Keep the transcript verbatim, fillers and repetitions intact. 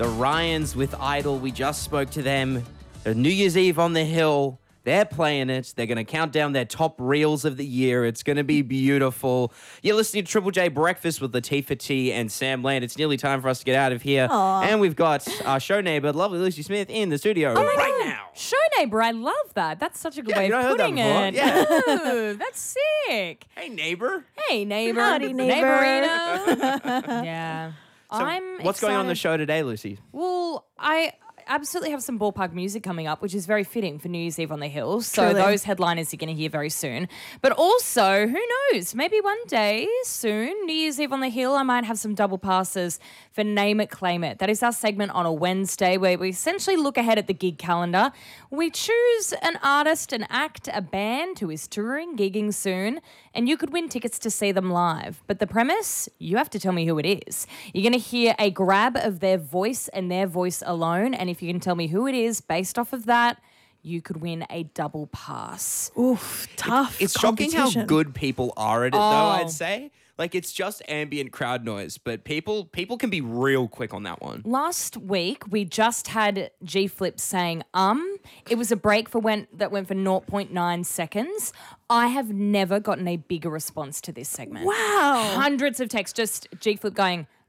The Ryans with Idol. We just spoke to them. They're New Year's Eve on the Hill. They're playing it. They're going to count down their top reels of the year. It's going to be beautiful. You're listening to Triple J Breakfast with Latifah T and Sam Land. It's nearly time for us to get out of here. Aww. And we've got our show neighbor, lovely Lucy Smith, in the studio Oh right God. now. Show neighbor, I love that. That's such a good Yeah, way you of not heard that putting before? it. Yeah. Ooh, that's sick. Hey, neighbor. Hey, neighbor. Howdy, neighbor. Neighborino. yeah. So I'm what's going on in the excited. show today, Lucy? Well, I absolutely have some ballpark music coming up, which is very fitting for New Year's Eve on the Hill. So Truly. those headliners you're going to hear very soon. But also, who knows? Maybe one day soon, New Year's Eve on the Hill, I might have some double passes for Name It, Claim It. That is our segment on a Wednesday where we essentially look ahead at the gig calendar. We choose an artist, an act, a band who is touring, gigging soon, and you could win tickets to see them live. But the premise, you have to tell me who it is. You're going to hear a grab of their voice and their voice alone, and if you can tell me who it is based off of that, you could win a double pass. Oof, tough. It's shocking how competition. good people are at it, though, Oh. I'd say. Like, it's just ambient crowd noise, but people people can be real quick on that one. Last week, we just had G Flip saying um. It was a break for when that went for zero point nine seconds. I have never gotten a bigger response to this segment. Wow. Hundreds of texts, just G Flip going